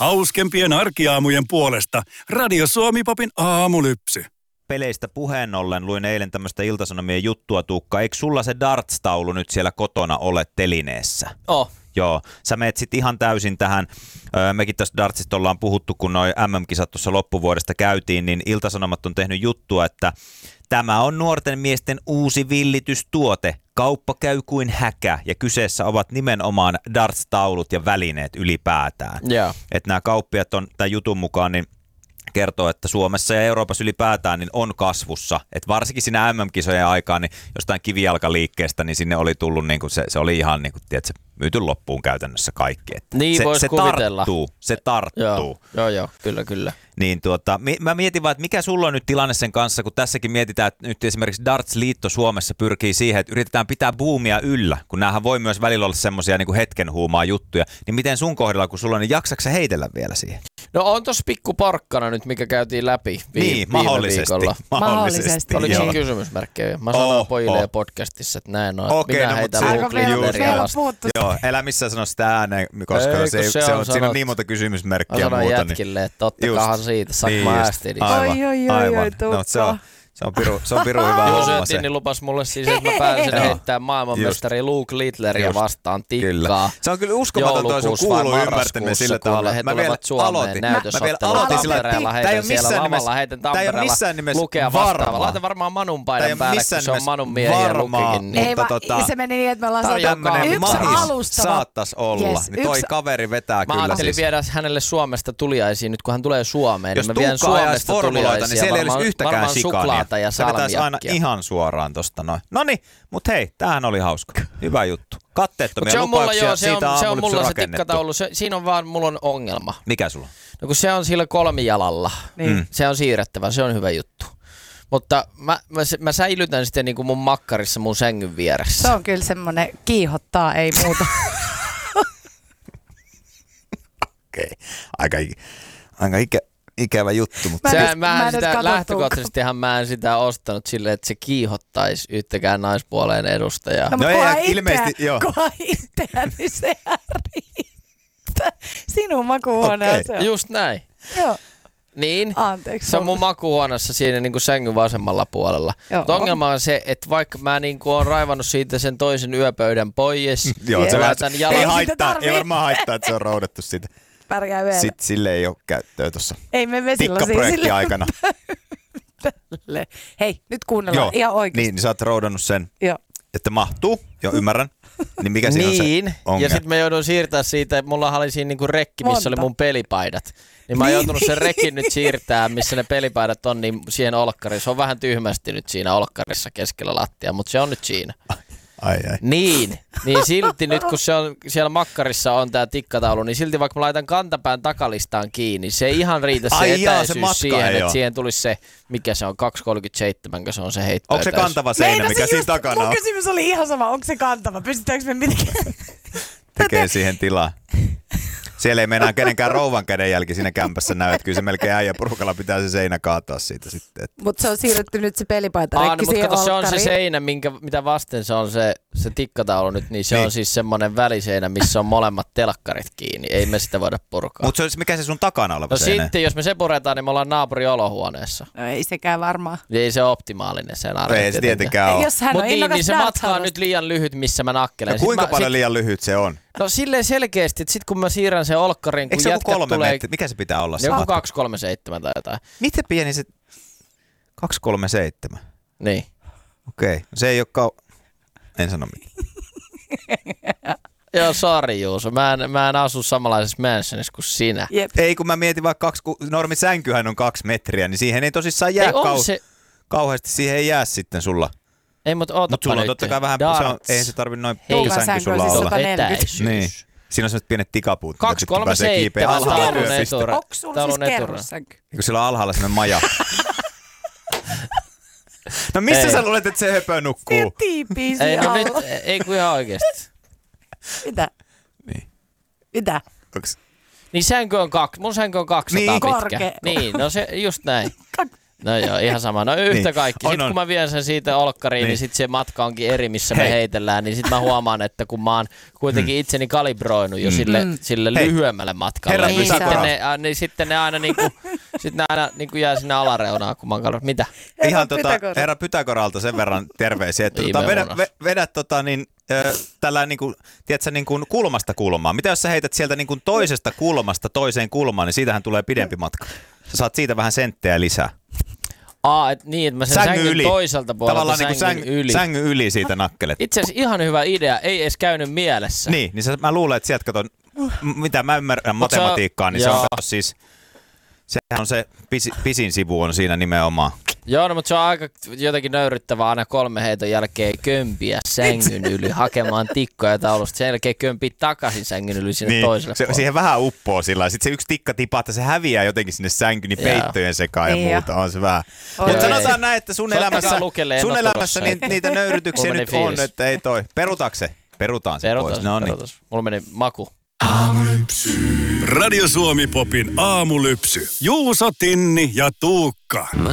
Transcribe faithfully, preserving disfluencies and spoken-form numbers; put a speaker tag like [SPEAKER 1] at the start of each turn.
[SPEAKER 1] Hauskempien arkiaamujen puolesta Radio Suomi-popin aamulypsy.
[SPEAKER 2] Peleistä puheen ollen luin eilen tämmöistä Ilta-Sanomien juttua, Tuukka. Eikö sulla se darts-taulu nyt siellä kotona ole telineessä?
[SPEAKER 3] Oh.
[SPEAKER 2] Joo, sä meet sit ihan täysin tähän, öö, mekin tästä dartsista ollaan puhuttu, kun noi M M-kisat tuossa loppuvuodesta käytiin, niin Ilta-Sanomat on tehnyt juttua, että tämä on nuorten miesten uusi villitystuote. Kauppa käy kuin häkä, ja kyseessä ovat nimenomaan darts-taulut ja välineet ylipäätään.
[SPEAKER 3] Yeah.
[SPEAKER 2] Että nämä kauppiat on tämän jutun mukaan niin kertoo, että Suomessa ja Euroopassa ylipäätään niin on kasvussa. Että varsinkin siinä M M-kisojen aikaan niin jostain kivijalkaliikkeestä niin sinne oli tullut, niin kuin se, se oli ihan niin kuin, tiedätkö, myyty loppuun käytännössä kaikki. Että
[SPEAKER 3] niin
[SPEAKER 2] se,
[SPEAKER 3] voisi
[SPEAKER 2] se
[SPEAKER 3] kuvitella.
[SPEAKER 2] Tarttuu, se tarttuu.
[SPEAKER 3] Joo, joo, joo, kyllä, kyllä.
[SPEAKER 2] Niin tuota, mä mietin vaan, että mikä sulla on nyt tilanne sen kanssa, kun tässäkin mietitään, että nyt esimerkiksi Darts-liitto Suomessa pyrkii siihen, että yritetään pitää buumia yllä, kun näähän voi myös välillä olla semmoisia niin kuin hetken huumaa juttuja, niin miten sun kohdalla, kun sulla on, niin jaksatko sä heitellä vielä siihen?
[SPEAKER 3] No on tossa pikku porkkana nyt, mikä käytiin läpi vi-
[SPEAKER 2] niin,
[SPEAKER 3] viime
[SPEAKER 2] mahdollisesti,
[SPEAKER 3] viikolla.
[SPEAKER 4] Mahdollisesti.
[SPEAKER 3] Oliko
[SPEAKER 2] joo.
[SPEAKER 3] se kysymysmerkkejä? Mä sanoin
[SPEAKER 2] Oh,
[SPEAKER 3] pojille
[SPEAKER 2] oh.
[SPEAKER 3] podcastissa, että näin on.
[SPEAKER 2] Okei,
[SPEAKER 3] minä
[SPEAKER 2] no,
[SPEAKER 3] heitän
[SPEAKER 2] mutta se-
[SPEAKER 3] Luke
[SPEAKER 4] Meillä on
[SPEAKER 3] Littleria
[SPEAKER 4] vielä
[SPEAKER 3] vastaan.
[SPEAKER 4] puhuttu.
[SPEAKER 2] Joo, älä missään sano sitä ääneen, koska
[SPEAKER 3] Ei,
[SPEAKER 2] se,
[SPEAKER 3] kun
[SPEAKER 2] se,
[SPEAKER 3] se
[SPEAKER 2] se
[SPEAKER 3] on
[SPEAKER 2] on, siinä on
[SPEAKER 3] sanot-
[SPEAKER 2] niin monta kysymysmerkkiä
[SPEAKER 3] Mä
[SPEAKER 2] ja
[SPEAKER 3] sanoin
[SPEAKER 2] muuta.
[SPEAKER 3] jätkille, että ottakahan
[SPEAKER 2] just.
[SPEAKER 3] siitä, saanko
[SPEAKER 2] Niin
[SPEAKER 3] mä
[SPEAKER 2] just.
[SPEAKER 3] äästidin.
[SPEAKER 2] Aivan,
[SPEAKER 4] Oi, oi, oi,
[SPEAKER 2] aivan.
[SPEAKER 4] oi, Tuukka.
[SPEAKER 2] No, se on, se on piru, se on piru hyvä homma se.
[SPEAKER 3] Josetini lupas mulle siis, että mä pääsen
[SPEAKER 2] Joo.
[SPEAKER 3] heittämään maailmanmestari Luke Littleria
[SPEAKER 2] Just.
[SPEAKER 3] vastaan
[SPEAKER 2] Kyllä.
[SPEAKER 3] tikkaa.
[SPEAKER 2] Se on kyllä uskomaton toi sun
[SPEAKER 3] Joulukuussa vai
[SPEAKER 2] kuulu ymmärtäminen sillä
[SPEAKER 3] marraskuussa,
[SPEAKER 2] tavalla.
[SPEAKER 3] kun he
[SPEAKER 2] Mä vielä
[SPEAKER 3] tulevat Suomeen
[SPEAKER 2] aloitin. Mä vielä
[SPEAKER 3] näytösotteluun
[SPEAKER 2] aloitin sillä, että
[SPEAKER 3] Tampereella,
[SPEAKER 2] tää ei
[SPEAKER 3] heitän
[SPEAKER 2] ole
[SPEAKER 3] siellä
[SPEAKER 2] missään
[SPEAKER 3] lavalla,
[SPEAKER 2] nimessä,
[SPEAKER 3] heitän
[SPEAKER 2] tää ei ole
[SPEAKER 3] Tampereella
[SPEAKER 2] missään nimessä
[SPEAKER 3] Lukea vastaava.
[SPEAKER 2] varma.
[SPEAKER 3] Laitan varmaan Manun
[SPEAKER 2] Tää ei
[SPEAKER 3] paidan
[SPEAKER 2] ole
[SPEAKER 3] päälle,
[SPEAKER 2] missään
[SPEAKER 3] kun se on
[SPEAKER 2] nimessä
[SPEAKER 3] Manun miehiä ja
[SPEAKER 2] varmaa.
[SPEAKER 3] Lukikin. Niin.
[SPEAKER 4] Ei,
[SPEAKER 2] Mutta
[SPEAKER 4] vaan
[SPEAKER 2] tota-
[SPEAKER 4] se meni niin, että me ollaan
[SPEAKER 3] Tarjoaa
[SPEAKER 4] saatu
[SPEAKER 2] tämmönen
[SPEAKER 4] yksi
[SPEAKER 2] mahis
[SPEAKER 4] alustava.
[SPEAKER 2] saattas olla.
[SPEAKER 4] Yes,
[SPEAKER 2] Niin toi
[SPEAKER 4] yksi-
[SPEAKER 2] kaveri vetää
[SPEAKER 3] Mä
[SPEAKER 2] kyllä
[SPEAKER 3] ajattelin
[SPEAKER 2] siis.
[SPEAKER 3] viedä hänelle Suomesta tuliaisiin nyt, kun hän tulee Suomeen.
[SPEAKER 2] Jos
[SPEAKER 3] Niin mä vien
[SPEAKER 2] Tuukka ajaisi
[SPEAKER 3] Suomesta
[SPEAKER 2] formuloita, niin
[SPEAKER 3] tuliaisia,
[SPEAKER 2] siellä ei olisi
[SPEAKER 3] varmaan-
[SPEAKER 2] yhtäkään
[SPEAKER 3] varmaan
[SPEAKER 2] sikania.
[SPEAKER 3] suklaata ja
[SPEAKER 2] Se vetäisi aina
[SPEAKER 3] salmiakkia.
[SPEAKER 2] ihan suoraan tosta noin. Noniin, mut hei, tämähän oli hauska. Hyvä juttu.
[SPEAKER 3] Mut
[SPEAKER 2] Katteettomia
[SPEAKER 3] se on mulla,
[SPEAKER 2] lupauksia
[SPEAKER 3] joo, se on,
[SPEAKER 2] siitä
[SPEAKER 3] se on
[SPEAKER 2] aamulipsy
[SPEAKER 3] mulla se
[SPEAKER 2] rakennettu.
[SPEAKER 3] tikkataulu. Se, siinä on vaan, mulla on ongelma.
[SPEAKER 2] Mikä sulla?
[SPEAKER 3] No kun se on sillä kolmijalalla,
[SPEAKER 4] Niin.
[SPEAKER 2] Mm.
[SPEAKER 3] se on siirrettävä, se on hyvä juttu. Mutta mä, mä, mä säilytän sitten niin kuin mun makkarissa mun sängyn vieressä.
[SPEAKER 4] Se on kyllä semmoinen kiihottaa, ei muuta.
[SPEAKER 2] Okei. Aika, aika ikä, ikävä juttu, mutta
[SPEAKER 4] Mä en
[SPEAKER 3] Se,
[SPEAKER 4] edes-
[SPEAKER 3] mä
[SPEAKER 4] mä en
[SPEAKER 3] en
[SPEAKER 4] edes
[SPEAKER 3] sitä,
[SPEAKER 4] katso
[SPEAKER 3] lähtökohtaisestihan mä en sitä ostanut silleen, että se kiihottaisi yhtäkään naispuoleen edustajaa.
[SPEAKER 4] No,
[SPEAKER 2] No
[SPEAKER 4] no
[SPEAKER 2] ei,
[SPEAKER 4] kunhan
[SPEAKER 2] ilmeisesti,
[SPEAKER 4] itseä,
[SPEAKER 2] joo.
[SPEAKER 4] kunhan itseä, niin se riittää. Sinun makuuhuone on
[SPEAKER 2] Okei.
[SPEAKER 4] se. on.
[SPEAKER 3] Just näin.
[SPEAKER 4] Joo,
[SPEAKER 3] Niin.
[SPEAKER 4] anteeksi.
[SPEAKER 3] Se on mun makuuhuoneessa siinä niin kuin sängyn vasemmalla puolella.
[SPEAKER 4] Joo.
[SPEAKER 3] Mutta ongelma on se, että vaikka mä niin kuin oon raivannut siitä sen toisen yöpöydän pois,
[SPEAKER 2] joo, se
[SPEAKER 3] ja
[SPEAKER 2] vähän,
[SPEAKER 3] laitan
[SPEAKER 2] ei,
[SPEAKER 3] jalat...
[SPEAKER 4] Ei
[SPEAKER 2] haittaa,
[SPEAKER 4] sitä
[SPEAKER 2] ei
[SPEAKER 4] tarvii.
[SPEAKER 2] varmaan haittaa, että se on roudettu siitä.
[SPEAKER 4] Pärjää vielä.
[SPEAKER 2] Sitten sille ei ole käyttöä tuossa
[SPEAKER 4] Ei me vesilasi
[SPEAKER 2] tikkaprojektin aikana.
[SPEAKER 4] sille. Hei, nyt kuunnellaan ihan oikeasti.
[SPEAKER 2] Niin, niin sä oot roudannut sen,
[SPEAKER 4] Joo.
[SPEAKER 2] että mahtuu, jo ymmärrän. Niin mikä siinä
[SPEAKER 3] Niin,
[SPEAKER 2] on se
[SPEAKER 3] ja
[SPEAKER 2] ongelma?
[SPEAKER 3] sitten mä joudun siirtää siitä, että mulla oli siinä niinku rekki, missä
[SPEAKER 4] Monta.
[SPEAKER 3] oli mun pelipaidat. Niin mä oon
[SPEAKER 4] Niin.
[SPEAKER 3] joutunut sen rekin nyt siirtää, missä ne pelipaidat on, niin siihen olkkariin. Se on vähän tyhmästi nyt siinä olkkarissa keskellä lattia, mutta se on nyt siinä.
[SPEAKER 2] Ai ai.
[SPEAKER 3] Niin, niin silti nyt kun se on, siellä makkarissa on tää tikkataulu, niin silti vaikka mä laitan kantapään takalistaan kiinni, se ei ihan riitä se
[SPEAKER 2] Ai jaa, se
[SPEAKER 3] etäisyys
[SPEAKER 2] matka
[SPEAKER 3] siihen,
[SPEAKER 2] ei
[SPEAKER 3] että
[SPEAKER 2] oo.
[SPEAKER 3] siihen tulisi se, mikä se on, kaksi kolmekymmentäseitsemän, kun se on se heitto.
[SPEAKER 2] Onko se kantava seinä,
[SPEAKER 4] Meinasin
[SPEAKER 2] mikä siinä
[SPEAKER 4] just-
[SPEAKER 2] takana
[SPEAKER 4] mun
[SPEAKER 2] on?
[SPEAKER 4] kysymys oli ihan sama, onko se kantava? Pystytäänkö me mitenkään?
[SPEAKER 2] Tekee siihen tilaa. Siellä ei meinaa kenenkään rouvan kädenjälki siinä kämpässä näy, että kyllä se melkein äijä porukalla pitää se seinä kaataa siitä sitten. Että.
[SPEAKER 4] Mutta se on siirretty nyt se pelipaita
[SPEAKER 3] Aa,
[SPEAKER 4] rekki
[SPEAKER 3] no, mutta
[SPEAKER 4] siihen
[SPEAKER 3] kato, se on se
[SPEAKER 4] olkkariin.
[SPEAKER 3] seinä, minkä, mitä vasten se on se, se tikkataulu nyt, niin se
[SPEAKER 2] Niin.
[SPEAKER 3] on siis semmoinen väliseinä, missä on molemmat telkkarit kiinni. Ei me sitä voida purkaa.
[SPEAKER 2] Mutta se olisi, mikä se sun takana oleva
[SPEAKER 3] No
[SPEAKER 2] seinä?
[SPEAKER 3] sitten, jos me se puretaan, niin me ollaan naapuri olohuoneessa.
[SPEAKER 4] No ei sekään varmaan.
[SPEAKER 3] Ei se ole optimaalinen skenaario.
[SPEAKER 2] Ei se tietenkään ole.
[SPEAKER 4] Jos hän
[SPEAKER 3] Mutta
[SPEAKER 4] on
[SPEAKER 3] niin,
[SPEAKER 4] innokas
[SPEAKER 3] niin se matka on
[SPEAKER 4] darts-harrastaja.
[SPEAKER 3] nyt liian lyhyt, missä mä nakkelen.
[SPEAKER 2] No,
[SPEAKER 3] Sit
[SPEAKER 2] kuinka
[SPEAKER 3] mä,
[SPEAKER 2] paljon
[SPEAKER 3] sit,
[SPEAKER 2] liian lyhyt se on?
[SPEAKER 3] No silleen selkeästi, että sit kun mä siirrän sen olkkarin, kun
[SPEAKER 2] Eikö se joku
[SPEAKER 3] jätkät
[SPEAKER 2] kolme
[SPEAKER 3] tulee...
[SPEAKER 2] metriä? Mikä se pitää olla se
[SPEAKER 3] Joku
[SPEAKER 2] matka?
[SPEAKER 3] kaksi kolme seitsemän tai jotain.
[SPEAKER 2] Miten pieni se... kaksi kolme seitsemän.
[SPEAKER 3] Niin.
[SPEAKER 2] Okei. Okay. Se ei ole kau... En sano mitään.
[SPEAKER 3] Joo, sori Juuso. Mä en, mä en asu samanlaisessa mansionissa kuin sinä.
[SPEAKER 4] Jep.
[SPEAKER 2] Ei, kun mä mietin vaikka kaksi... ku- normisänkyhän on kaksi metriä, niin siihen ei tosissaan jää
[SPEAKER 3] Ei, on
[SPEAKER 2] kau...
[SPEAKER 3] se...
[SPEAKER 2] kauheasti. Siihen ei jää sitten sulla.
[SPEAKER 3] Ei, mutta ootapa
[SPEAKER 2] Mutta sulla on
[SPEAKER 3] nyt.
[SPEAKER 2] totta kai vähän... Se on,
[SPEAKER 3] Darts.
[SPEAKER 2] eihän se tarvi noin
[SPEAKER 3] Hei,
[SPEAKER 2] pitkä sänky
[SPEAKER 4] sänky on
[SPEAKER 2] sulla
[SPEAKER 4] siis
[SPEAKER 2] olla.
[SPEAKER 4] sata neljäkymmentä.
[SPEAKER 3] Etäisyys.
[SPEAKER 2] Niin. Siinä on sellaiset pienet tikapuut, mitä
[SPEAKER 3] kaksi
[SPEAKER 2] pitää
[SPEAKER 3] kolme
[SPEAKER 2] pääsee kiipeä
[SPEAKER 3] seitsemän.
[SPEAKER 2] alhaalle
[SPEAKER 3] Taulun
[SPEAKER 2] yöpistä.
[SPEAKER 3] etura.
[SPEAKER 4] Onko sulla
[SPEAKER 3] Taulun
[SPEAKER 4] siis
[SPEAKER 3] etura.
[SPEAKER 4] kerrossänky?
[SPEAKER 2] Eikö sillä on alhaalla semmoinen maja? No missä
[SPEAKER 3] Ei.
[SPEAKER 2] sä luulet, että se höpö nukkuu?
[SPEAKER 4] Siinä tiipii
[SPEAKER 3] Ei,
[SPEAKER 4] siinä
[SPEAKER 3] no nyt,
[SPEAKER 4] alla.
[SPEAKER 3] ei kun ihan oikeesti.
[SPEAKER 4] Mitä?
[SPEAKER 2] Niin.
[SPEAKER 4] Mitä?
[SPEAKER 2] Onks...
[SPEAKER 3] Niin sänky on kaksi, mun sänky on kaksisataa
[SPEAKER 2] Niin.
[SPEAKER 3] pitkä.
[SPEAKER 4] Korkea.
[SPEAKER 3] Niin, no se just näin. No joo, ihan sama. No yhtä
[SPEAKER 2] Niin.
[SPEAKER 3] kaikki.
[SPEAKER 2] On,
[SPEAKER 3] Sitten
[SPEAKER 2] on.
[SPEAKER 3] kun mä vien sen siitä olkkariin, niin,
[SPEAKER 2] Niin.
[SPEAKER 3] niin sitten se matka onkin eri, missä me
[SPEAKER 2] Hei.
[SPEAKER 3] heitellään. Niin sitten mä huomaan, että kun mä oon kuitenkin itseni kalibroinut jo
[SPEAKER 2] Mm.
[SPEAKER 3] sille,
[SPEAKER 4] Mm.
[SPEAKER 3] sille
[SPEAKER 2] Hei.
[SPEAKER 3] lyhyemmälle matkalle,
[SPEAKER 2] Herra
[SPEAKER 3] niin,
[SPEAKER 4] Pythagora.
[SPEAKER 3] sitten ne, äh, niin sitten ne aina, niinku, sit ne aina niinku jää sinne alareunaan, kun mä oon kalibroinut. Mitä?
[SPEAKER 2] Ihan tota,
[SPEAKER 4] Pythagora.
[SPEAKER 2] herra Pythagoralta sen verran terveisiä, että tota,
[SPEAKER 3] Viime
[SPEAKER 2] vedä,
[SPEAKER 3] vuonna.
[SPEAKER 2] ve, vedä tota, niin, äh, tällä niin kuin, tiedätkö, niin kuin kulmasta kulmaan. Mitä jos sä heität sieltä niin kuin toisesta kulmasta toiseen kulmaan, niin siitähän tulee pidempi matka. Sä saat siitä vähän senttejä lisää.
[SPEAKER 3] Aa, et niin, että mä sen
[SPEAKER 2] Sängyn
[SPEAKER 3] sängyn
[SPEAKER 2] yli.
[SPEAKER 3] toiselta puolelta
[SPEAKER 2] Tavallaan niin kuin
[SPEAKER 3] sängyn
[SPEAKER 2] säng,
[SPEAKER 3] yli.
[SPEAKER 2] sängyn yli siitä nakkelet.
[SPEAKER 3] Itse asiassa ihan hyvä idea, ei edes käynyt mielessä.
[SPEAKER 2] Niin, niin se, mä luulen, että sieltä katon, m- mitä mä ymmärrän
[SPEAKER 3] Mut se on-
[SPEAKER 2] matematiikkaa, niin se on
[SPEAKER 3] joo.
[SPEAKER 2] kato siis, sehän on se pisi, pisin sivu on siinä nimenomaan.
[SPEAKER 3] Joo, no, mutta se on aika jotenkin nöyryttävää aina kolme heiton jälkeen kömpiä sängyn yli hakemaan tikkoja taulusta. Sen jälkeen kömpiä takaisin sängyn yli sinne
[SPEAKER 2] Niin,
[SPEAKER 3] toiselle
[SPEAKER 2] se,
[SPEAKER 3] puolelle.
[SPEAKER 2] siihen vähän uppoo sillä sitten se yksi tikka tipahtaa, se häviää jotenkin sinne sänkyn, niin
[SPEAKER 3] Joo.
[SPEAKER 2] peittojen sekaan ja
[SPEAKER 4] Niin
[SPEAKER 2] muuta, on se vähän.
[SPEAKER 4] Oi
[SPEAKER 2] Mutta
[SPEAKER 4] ei.
[SPEAKER 2] sanotaan näin, että sun
[SPEAKER 3] Soittakaa
[SPEAKER 2] elämässä,
[SPEAKER 3] Lukelle
[SPEAKER 2] sun
[SPEAKER 3] ennottelussa,
[SPEAKER 2] elämässä ni,
[SPEAKER 3] että-
[SPEAKER 2] niitä nöyrytyksiä
[SPEAKER 3] Mulla
[SPEAKER 2] nyt
[SPEAKER 3] meni
[SPEAKER 2] on,
[SPEAKER 3] fiilis.
[SPEAKER 2] että ei toi. Perutaan se, perutaan se
[SPEAKER 3] Perutaan,
[SPEAKER 2] pois. No niin.
[SPEAKER 3] perutaan. Mulla meni maku.
[SPEAKER 1] Radio Suomi Popin aamulypsy. Juuso, Tinni ja Tuukka.